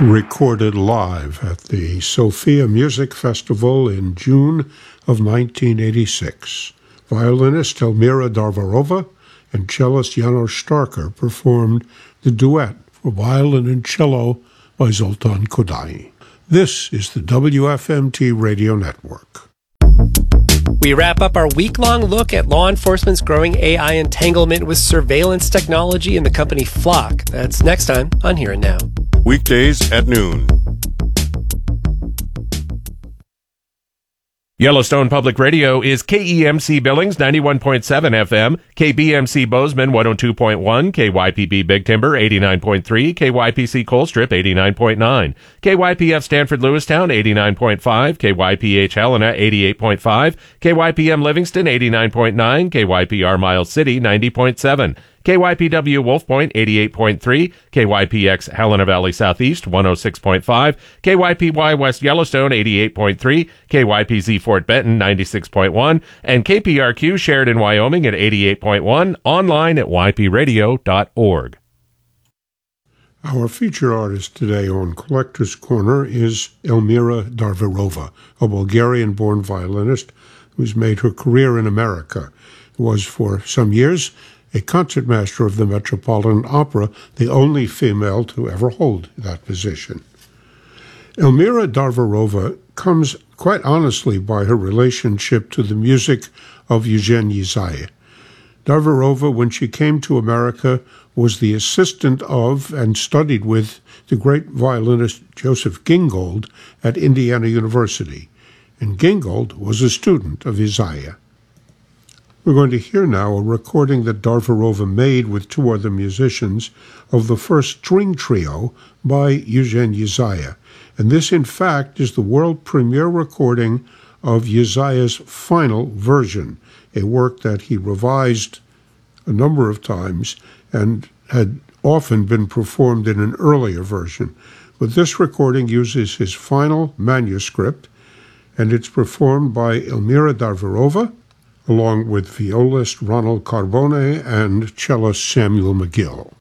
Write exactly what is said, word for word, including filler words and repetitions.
recorded live at the Sofia Music Festival in June of nineteen eighty-six. Violinist Elmira Darvarova and cellist Janos Starker performed the duet for violin and cello by Zoltan Kodaly. This is the W F M T Radio Network. We wrap up our week-long look at law enforcement's growing A I entanglement with surveillance technology in the company Flock. That's next time on Here and Now. Weekdays at noon. Yellowstone Public Radio is K E M C Billings ninety-one point seven F M, K B M C Bozeman one oh two point one, K Y P B Big Timber eighty-nine point three, K Y P C Colstrip eighty-nine point nine, K Y P F Stanford Lewistown eighty-nine point five, K Y P H Helena eighty-eight point five, K Y P M Livingston eighty-nine point nine, K Y P R Miles City ninety point seven, K Y P W Wolf Point eighty-eight point three, K Y P X Helena Valley Southeast one oh six point five, K Y P Y West Yellowstone eighty-eight point three, K Y P Z Fort Benton ninety-six point one, and K P R Q Sheridan, Wyoming at eighty-eight point one, online at y p radio dot org. Our feature artist today on Collector's Corner is Elmira Darvarova, a Bulgarian-born violinist who's made her career in America. Was for some years a concertmaster of the Metropolitan Opera, the only female to ever hold that position. Elmira Darvarova comes quite honestly by her relationship to the music of Eugene Ysaye. Darvarova, when she came to America, was the assistant of and studied with the great violinist Joseph Gingold at Indiana University, and Gingold was a student of Ysaye. We're going to hear now a recording that Darvarova made with two other musicians of the first string trio by Eugene Ysaye. And this, in fact, is the world premiere recording of Ysaye's final version, a work that he revised a number of times and had often been performed in an earlier version. But this recording uses his final manuscript, and it's performed by Elmira Darvarova, along with violist Ronald Carbone and cellist Samuel McGill.